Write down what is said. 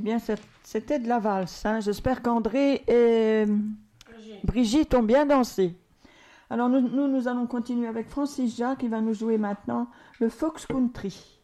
bien, c'était de la valse. Hein. J'espère qu'André et Brigitte ont bien dansé. Alors nous allons continuer avec Francis Jacques qui va nous jouer maintenant le Fox Country.